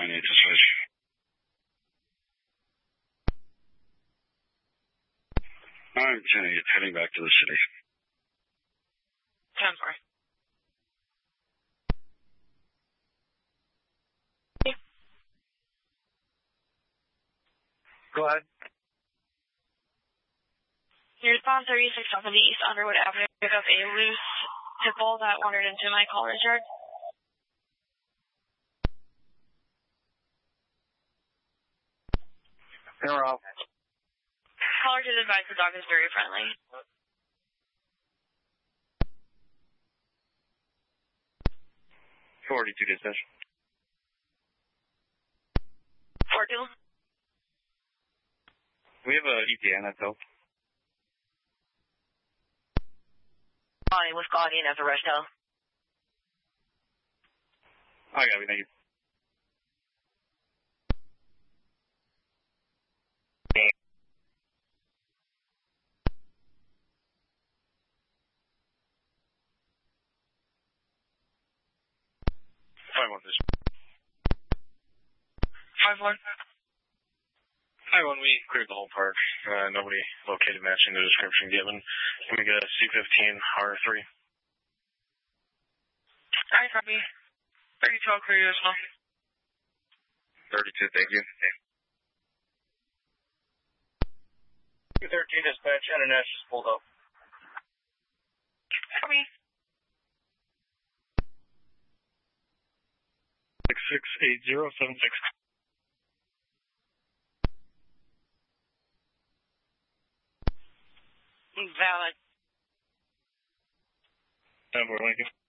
9-8 to switch. I'm 10-8, heading back to the city. 10-4. Go ahead. Your response 36 off of the East Underwood Avenue. Pick up a loose hip ball that wandered into my collar's yard. Camera off. Caller did advise the dog is very friendly. .42 dispatch. 4-2. We have a ETA on that, though. Bonnie was calling in as a rush tow. I got it, thank you. Hi, when we cleared the whole park, nobody located matching the description given. Can we get a C-15 R3? Hi, copy. 32, I'll clear you as well. 32, thank you. 213 dispatch, NNS just pulled up. Copy. 668076. Valid. 10-4, thank you.